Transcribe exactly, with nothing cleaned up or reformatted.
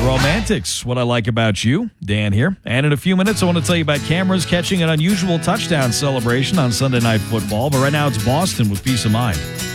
Romantics, what I like about you. Dan here. And in a few minutes, I want to tell you about cameras catching an unusual touchdown celebration on Sunday Night Football. But right now, it's Boston with Peace of Mind.